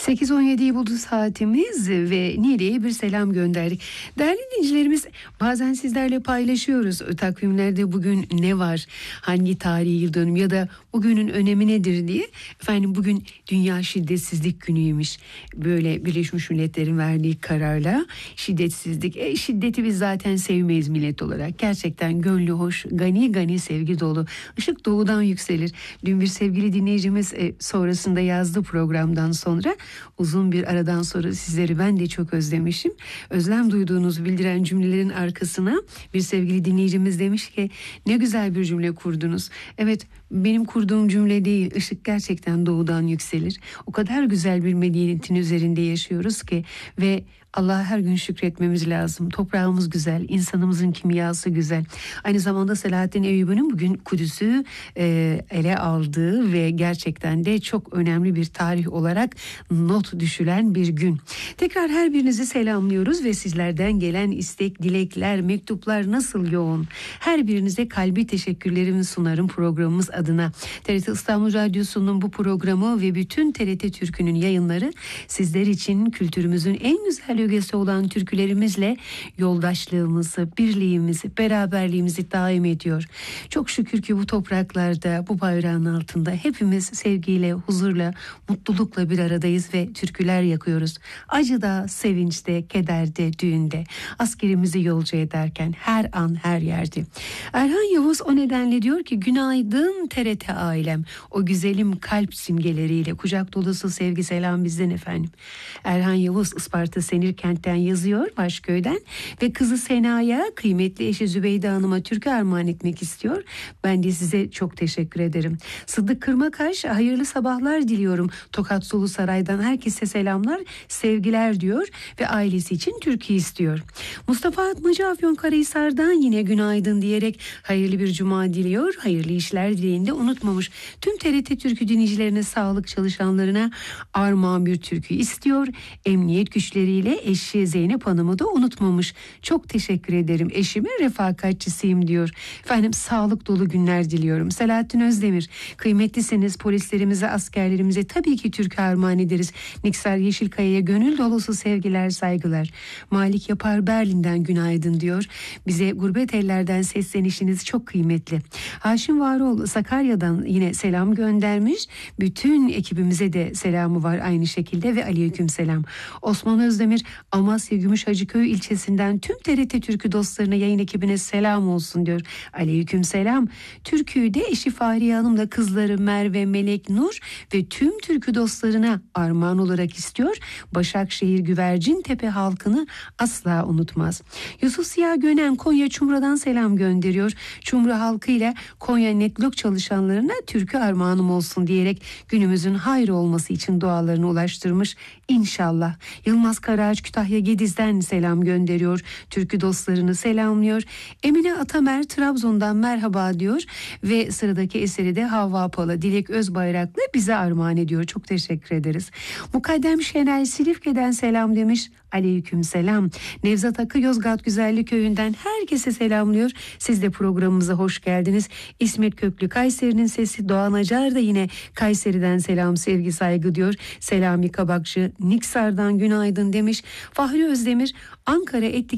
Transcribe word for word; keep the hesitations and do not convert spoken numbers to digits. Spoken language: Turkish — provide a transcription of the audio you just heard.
sekiz on yediyi buldu saatimiz ve Niğde'ye bir selam gönderdik. Değerli dinleyicilerimiz, bazen sizlerle paylaşıyoruz. Takvimlerde bugün ne var, hangi tarihi yıl dönümü ya da bugünün önemi nedir diye. Efendim, bugün Dünya Şiddetsizlik Günü'ymüş. Böyle Birleşmiş Milletler'in verdiği kararla şiddetsizlik. E, şiddeti biz zaten sevmeyiz millet olarak. Gerçekten gönlü hoş, gani gani sevgi dolu. Işık doğudan yükselir. Dün bir sevgili dinleyicimiz e, sonrasında yazdı programdan sonra. Uzun bir aradan sonra sizleri ben de çok özlemişim. Özlem duyduğunuzu bildiren cümlelerin arkasına bir sevgili dinleyicimiz demiş ki ne güzel bir cümle kurdunuz. Evet, benim kurduğum cümle değil, ışık gerçekten doğudan yükselir. O kadar güzel bir medeniyetin üzerinde yaşıyoruz ki ve Allah'a her gün şükretmemiz lazım. Toprağımız güzel, insanımızın kimyası güzel. Aynı zamanda Selahattin Eyyubi'nin bugün Kudüs'ü e, ele aldığı ve gerçekten de çok önemli bir tarih olarak not düşülen bir gün. Tekrar her birinizi selamlıyoruz ve sizlerden gelen istek, dilekler, mektuplar nasıl yoğun. Her birinize kalbi teşekkürlerimi sunarım programımız adına. T R T İstanbul Radyosu'nun bu programı ve bütün T R T Türkü'nün yayınları sizler için kültürümüzün en güzel ögesi olan türkülerimizle yoldaşlığımızı, birliğimizi, beraberliğimizi daim ediyor. Çok şükür ki bu topraklarda, bu bayrağın altında hepimiz sevgiyle, huzurla, mutlulukla bir aradayız ve türküler yakıyoruz. Acıda, sevinçte, kederde, düğünde, askerimizi yolcu ederken her an, her yerde. Erhan Yavuz o nedenle diyor ki günaydın T R T ailem, o güzelim kalp simgeleriyle kucak dolusu sevgi selam bizden efendim. Erhan Yavuz Isparta Senirkent'ten yazıyor, Başköy'den ve kızı Sena'ya, kıymetli eşi Zübeyde Hanım'a türkü armağan etmek istiyor. Ben de size çok teşekkür ederim. Sıddık Kırmakaş, hayırlı sabahlar diliyorum. Tokat Sulu Saray'dan herkese selamlar, sevgiler diyor ve ailesi için türkü istiyor. Mustafa Atmacı Afyonkarahisar'dan yine günaydın diyerek hayırlı bir cuma diliyor. Hayırlı işler dileğinde unutmamış. Tüm T R T Türkü dinleyicilerine, sağlık çalışanlarına armağan bir türkü istiyor. Emniyet güçleriyle eşi Zeynep Hanım'ı da unutmamış. Çok teşekkür ederim. Eşimin refakatçisiyim diyor. Efendim, sağlık dolu günler diliyorum. Selahattin Özdemir, kıymetlisiniz, polislerimize, askerlerimize tabii ki türkü armağan ederiz. Niksar Yeşilkaya'ya gönül dolusu sevgiler, saygılar. Malik Yapar Berlin'den günaydın diyor. Bize gurbet ellerden seslenişiniz çok kıymetli. Haşim Varol Sakarya'dan yine selam göndermiş. Bütün ekibimize de selamı var aynı şekilde ve aleyküm selam. Osman Özdemir Amasya Gümüşhacıköy ilçesinden tüm T R T Türkü dostlarına, yayın ekibine selam olsun diyor. Aleyküm selam. Türküyü de eşi Fahriye Hanım'la kızları Merve, Melek, Nur ve tüm türkü dostlarına armağan olarak istiyor. Başakşehir Güvercintepe halkını asla unutmaz. Yusuf Siyah Gönen Konya Çumra'dan selam gönderiyor. Çumra halkıyla Konya Netlok çalışanlarına türkü armağanım olsun diyerek günümüzün hayrı olması için dualarını ulaştırmış. İnşallah. Yılmaz Karaağaç Kütahya Gediz'den selam gönderiyor. Türkü dostlarını selamlıyor. Emine Atamer Trabzon'dan merhaba diyor ve sıradaki eseri de Havva Pala Dilek Özbayraklı bize armağan ediyor. Çok teşekkür ederiz. Mukaddem Şenay Silifke'den selam demiş. Aleyküm selam. Nevzat Akı Yozgat Güzellik Köyü'nden herkese selamlıyor. Siz de programımıza hoş geldiniz. İsmet Köklü Kayseri'nin sesi, Doğan Acar da yine Kayseri'den selam, sevgi, saygı diyor. Selami Kabakçı Niksar'dan günaydın demiş. Fahri Özdemir Ankara Etlik